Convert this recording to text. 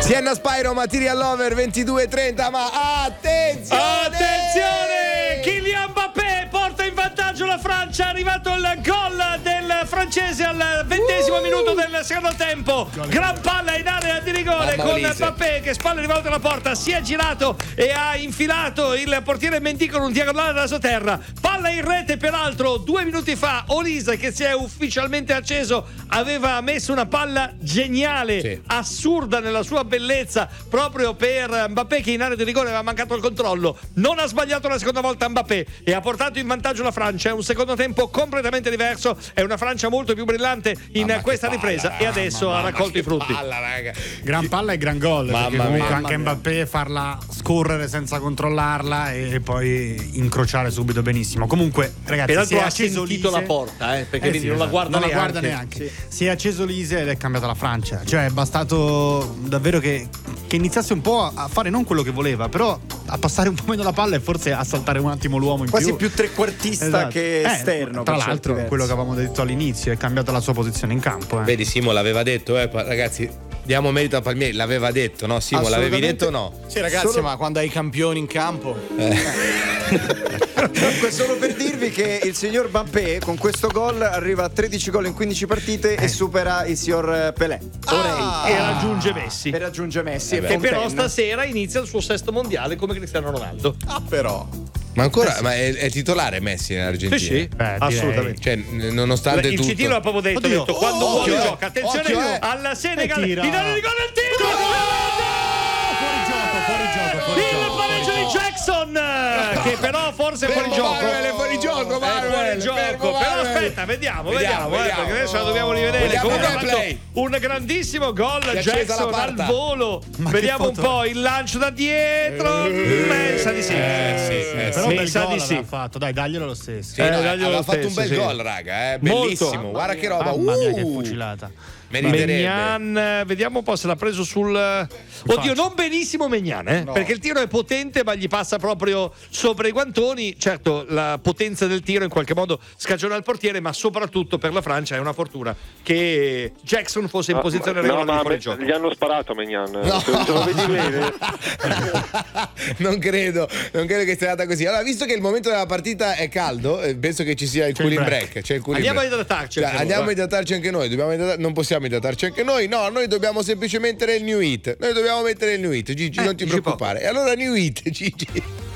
Sienna Spyro, Material Lover 22:30, ma attenzione! Kylian Mbappé porta in vantaggio la Francia, è arrivato il gol del francese al 20° minuto del secondo tempo. Gran palla in area di rigore con Mbappé che spalle rivolte alla porta, si è girato e ha infilato il portiere Mendy con un diagonale dalla sua terra. Palla in rete, peraltro 2 minuti fa Olise, che si è ufficialmente acceso, aveva messo una palla geniale, assurda nella sua bellezza, proprio per Mbappé, che in area di rigore aveva mancato il controllo. Non ha sbagliato la seconda volta Mbappé e ha portato in vantaggio la Francia. È un secondo tempo completamente diverso, è una Francia molto più brillante in questa ripresa, e adesso ha raccolto i frutti. Gran palla e gran gol, perché comunque anche Mbappé farla scorrere senza controllarla e poi incrociare subito benissimo. Comunque ragazzi, peraltro si è ha acceso sentito Lise, la porta, perché sì, non la guarda neanche. Sì. Si è acceso Lise ed è cambiata la Francia, cioè è bastato davvero che iniziasse un po' a fare non quello che voleva, però a passare un po' meno la palla e forse a saltare un attimo l'uomo in quasi più trequartista che esterno. Tra l'altro quello che avevamo detto all'inizio, è cambiata la sua posizione in campo. Vedi, Simo l'aveva detto, ragazzi, diamo merito a Palmieri, l'aveva detto, no Simo? L'avevi detto o no? Sì ragazzi, ma quando hai i campioni in campo Comunque, solo per dirvi che il signor Mbappé con questo gol arriva a 13 gol in 15 partite e supera il signor Pelé e raggiunge Messi. E però stasera inizia il suo 6º mondiale come Cristiano Ronaldo. Però ma ancora ma è titolare Messi in Argentina? Sì, assolutamente. Cioè, nonostante tutto, il Citino l'ha proprio detto, quando vuole gioca. Attenzione alla Senegal, in area di gol al tiro! Fuori gioco. Il pareggio di Jackson, che però forse è fuori gioco. Però aspetta, vediamo, perché adesso la dobbiamo rivedere. Comunque ha fatto un grandissimo gol Jackson al volo. Vediamo un po' il lancio da dietro. Pensa di sì. Però bel gol ha fatto, dai, daglielo lo stesso. Aveva fatto un bel gol, raga, bellissimo. Guarda che roba. Mamma mia, che fucilata. Megnan, vediamo un po' se l'ha preso sul. Oddio, non benissimo Megnan, no. Perché il tiro è potente, ma gli passa proprio sopra i guantoni. Certo, la potenza del tiro in qualche modo scagiona il portiere, ma soprattutto per la Francia è una fortuna che Jackson fosse in posizione regolare di fuori gioco. Gli hanno sparato a Megnan. Se lo vedi bene. non credo che sia andata così. Allora, visto che il momento della partita è caldo, penso che ci sia il cooling break. Andiamo a idratarci. Andiamo a idratarci anche noi. Non possiamo idratarci anche noi. No, noi dobbiamo semplicemente mettere il New Hit. Gigi, non ti preoccupare. E allora New Hit, Gigi.